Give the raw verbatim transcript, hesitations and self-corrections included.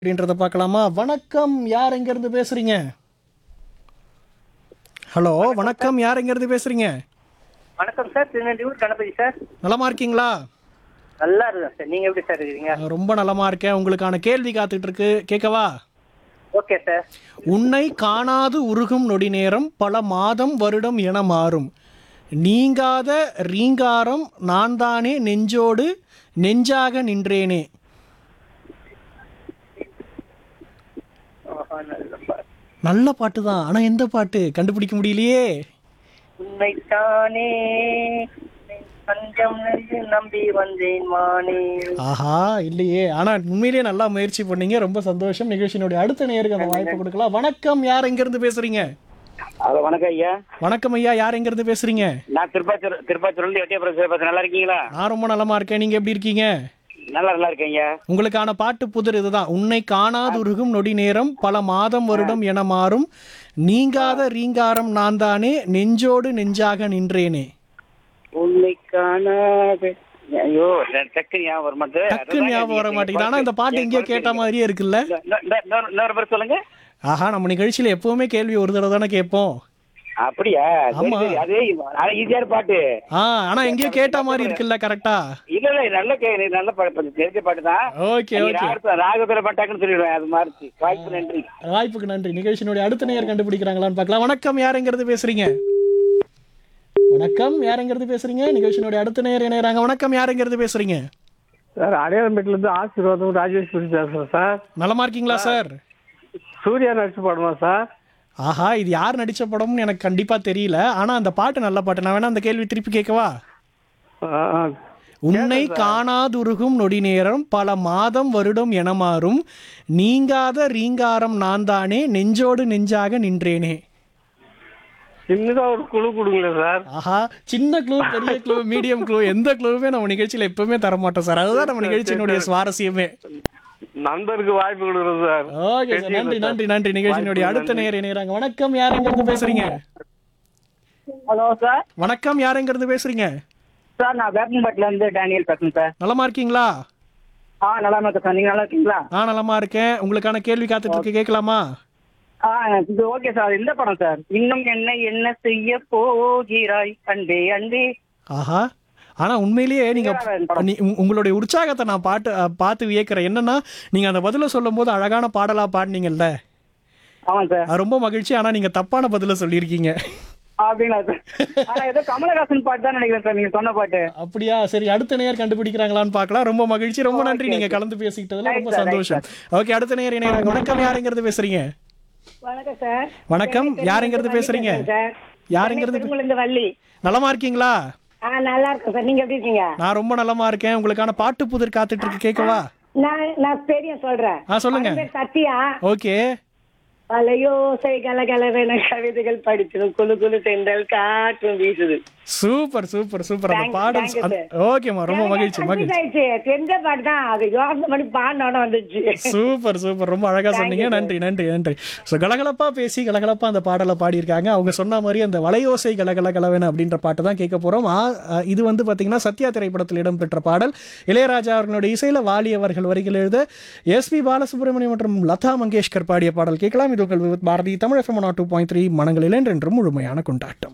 அப்படின்றத பார்க்கலாமா? வணக்கம், யார் எங்கேருந்து பேசுறீங்க? ஹலோ, வணக்கம், யார் எங்கேருந்து பேசுறீங்க? வணக்கம் சார், திருநெல்வேலி கணபதி சார். நலமா இருக்கீங்களா? நல்லா இருக்கேன் சார். நீங்க எப்படி சார் இருக்கீங்க? நான் ரொம்ப நலமா இருக்கேன். உங்களுக்கான கேள்வி காத்துட்டு இருக்கு, கேட்கவா? Okay sir. உன்னை காணாது உருகும் நொடி நேரம் பல மாதம் வருடம் என மாறும், நீங்காத ரீங்காரம் நான் தானே நெஞ்சோடு நெஞ்சாக நின்றேனே. ஆஹா, நல்ல பாட்டு. நல்ல பாட்டு தான், ஆனா எந்த பாட்டு கண்டுபிடிக்க முடியலையே. உன்னைத்தானே பஞ்சம் நெஞ்சு நம்பி வந்தேன் மானே. ஆஹா, இல்லையே. ஆனா உண்மையிலேயே நல்லா முயற்சி பண்ணீங்க, ரொம்ப சந்தோஷம். நிகழ்ச்சியினுடைய அடுத்த நேருக்கு அந்த வாய்ப்பு கொடுக்கலாம். வணக்கம், யார் எங்க இருந்து பேசுறீங்க? ஹலோ, வணக்கம் ஐயா. வணக்கம் ஐயா, யார் எங்க இருந்து பேசுறீங்க? நான் திருப்பாச்சூர் திருப்பாச்சூர்ல எட்டியபுரம் பேசுறேன். நல்லா இருக்கீங்களா? நான் ரொம்ப நலமா இருக்கேன், நீங்க எப்படி இருக்கீங்க? நல்லா நல்லா இருக்கேன் ஐயா. உங்களுக்கான பாட்டு புதிர் இதுதான். உன்னை காணாது உருகும் நொடி நேரம் பல மாதம் வருடம் என மாறும், நீங்காத ரீங்காரம் நான் தானே நெஞ்சோடு நெஞ்சாக நின்றேனே. உன்னை காணாத ஐயோ டக்கு ஞாபகம் வர மாட்டேன். டக்கு ஞாபகம் வர மாட்டேங்குது. ஆனா இந்த பாட்டு எங்கேயோ கேட்ட மாதிரியே இருக்குல்ல. இன்னொரு பேர் சொல்லுங்க. ஆஹா, நம்ம நிகழ்ச்சியில எப்பவுமே கேள்வி ஒரு தடவை தானே கேட்போம். அப்படியா? ஆமா. அதே ஈஸியான பாட்டு. ஆ, ஆனா எங்கேயோ கேட்ட மாதிரி இருக்குல்ல. கரெக்டா? இல்ல இல்ல, நல்ல கே- நல்ல பாட்டு, தெரிஞ்ச பாட்டு தான். ஓகே ஓகே, ராகத்துல பாட்டாக்குன்னு சொல்லிடுவேன். அது மாதிரி வாய்ப்பு நன்றி. வாய்ப்புக்கு நன்றி. நிகழ்ச்சியினுடைய அடுத்த நேயர் கண்டுபிடிக்கிறாங்களான்னு பார்க்கலாம். வணக்கம், யார் எங்கிறது பேசுறீங்க? வணக்கம், யார் எங்கிறது பேசுறீங்க? நிகழ்ச்சியினுடைய அடுத்த நேயர் இணையறாங்க. வணக்கம், யார் எங்கிறது பேசுறீங்க? சார், அடையாளம்பேட்டில இருந்து ஆசீர்வாதம் ராஜேஸ்வரி பேசுறேன் சார். நலமா இருக்கீங்களா சார்? சூர்யா நடிச்சு பாடுமா சார்? ஆஹா, இது யார் நடிச்ச படம்னு எனக்கு கண்டிப்பா தெரியல. ஆனா அந்த பாட்டு நல்ல பாட்டு. நான் வேணா அந்த கேள்வி திருப்பி கேட்கவா? ஆ, ஆ. உன்னை காணாதுருகும் நொடி நேரம் பல மாதம் வருடம் என மாறும், நீங்காத ரீங்காரம் நான் தானே நெஞ்சோடு நெஞ்சாக நின்றேனே. சின்னதா ஒரு குழு கொடுங்களேன் சார். ஆஹா, சின்ன க்ளூ, பெரிய க்ளூ, மீடியம் க்ளூ, எந்த க்ளூவுமே நம்ம நிகழ்ச்சியில எப்பவுமே தர மாட்டோம் சார். அதுதான் நம்ம நிகழ்ச்சியினுடைய சுவாரஸ்யமே. நண்பருக்கு வாய்ப்பு கொடுக்குறேன் சார். ஓகே சார், நன்றி நன்றி நன்றி. நிகழ்ச்சியினுடைய அடுத்த நேயர் இணையறாங்க. வணக்கம், யார் எங்க இருந்து பேசுறீங்க? Hello sir. வணக்கம், யார் எங்க இருந்து பேசுறீங்க? சார், நான் வேப்பம்பட்டில இருந்து டேனியல் பேசுறேன் சார். நலமா இருக்கீங்களா? ஆ, நல்லா இருக்கேன் சார். நீங்க நல்லா இருக்கீங்களா? நான் நலமா இருக்கேன். உங்களுக்கான கேள்வி காத்துட்டு இருக்கு, கேட்கலாமா? ஆ, இது ஓகே சார். இந்த படம் சார். இன்னும் என்ன என்ன செய்ய போகிறாய் அண்டே அண்டே. ஆஹா, ஆனா உண்மையிலேயே நீங்க படம். நீ- உங்க- உங்களுடைய உற்சாகத்தை நான் பாட்டு அஹ், பார்த்து வியக்கிறேன். என்னன்னா, நீங்க அந்த பதில சொல்லும் போது அழகான பாடலா பாடினீங்கல்ல, ஆமா சார். அது ரொம்ப மகிழ்ச்சி. ஆனா நீங்க தப்பான பதில சொல்லியிருக்கீங்க. அப்படிங்களா சார்? ஆனா ஏதோ கமலஹாசன் பாட்டு தான் நினைக்கிறேன் சார், நீங்க சொன்ன பாட்டு. அப்படியா? சரி, அடுத்த நேயர் கண்டுபிடிக்கிறாங்களான்னு பார்க்கலாம். ரொம்ப மகிழ்ச்சி, ரொம்ப நன்றி. நீங்க கலந்து பேசிக்கிட்டதுல ரொம்ப Right sir, right சந்தோஷம். ஓகே, அடுத்த நேயர் இணையறாங்க. வணக்கம், யாருங்கிறது பேசுறீங்க? வணக்கம் சார். வணக்கம், யாருங்கிறது பேசுறீங்க? சார், யாருங்கிறது பே- பெருங்குளந்து வள்ளி. நலமா இருக்கீங்களா? ஆ, நல்லா இருக்கேன் சார். நீங்க எப்படி இருக்கீங்க? நான் ரொம்ப நலமா இருக்கேன். உங்களுக்கான பாட்டு புதிர் காத்துட்டு இருக்கு, கேட்கவா? நான் நான் தெரியும் சொல்றேன். ஆ, சொல்லுங்க. அவன் பேர் சத்யா. ஓகே, பலையோசை கலகலவென கவிதைகள் படிச்சதும் குழு குழு தென்றல் காற்றும் வீசுது. Super super super. அந்த Thank- பாடல் thank you, அந்த- sir. ஓகேம்மா, ரொம்ப எனக்கு மகிழ்ச்சி confuse மகிழ்ச்சி. ஆயிடுச்சு. தெரிஞ்ச பாட்டு தான், அது யோசனை பண்ணி பாடினோட வந்துச்சு. சூப்பர் சூப்பர், ரொம்ப அழகா Thank சொன்னீங்க. you, sir. நன்றி நன்றி நன்றி. ஸோ கலகலப்பா பேசி கலகலப்பா அந்த பாடலை பாடியிருக்காங்க. அவங்க சொன்ன மாதிரி அந்த வலையோசை கலகல கலவென அப்படின்ற பாட்டு தான் கேட்க போறோம். ஆ, ஆ, இது வந்து பாத்தீங்கன்னா சத்யா திரைப்படத்தில் இடம்பெற்ற பாடல். இளையராஜா அவர்களுடைய இசையில வாலி அவர்கள் வரிகள் எழுத எஸ் பி பாலசுப்ரமணியம் மற்றும் லதா மங்கேஷ்கர் பாடிய பாடல் கேட்கலாம். இது உங்கள் with Bharathi Tamil FM two point three மனங்களில் என்றென்றும் முழுமையான கொண்டாட்டம்.